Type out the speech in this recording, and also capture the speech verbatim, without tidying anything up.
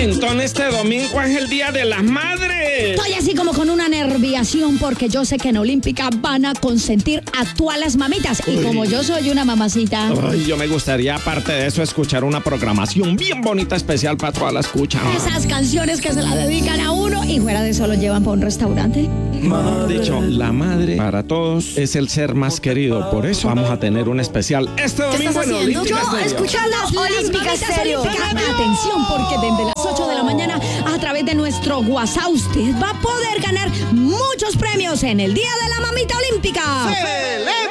entonces este domingo es el Día de las Madres. Estoy así como con una nerviación porque yo sé que en Olímpica van a consentir a todas las mamitas. Y Uy. como yo soy una mamacita... Ay, yo me gustaría, aparte de eso, escuchar una programación bien bonita, especial para toda la escucha. Esas canciones que se la dedican a uno y fuera de eso lo llevan para un restaurante. De hecho, la madre para todos es el ser más querido. Por eso vamos a tener un especial este domingo en Olímpica Yo Estéreo. escuchando Olímpica Estéreo. Atención, porque desde las ocho de la mañana a través de nuestro WhatsApp usted va a poder ganar muchos premios en el Día de la Mamita Olímpica. ¡Celebra!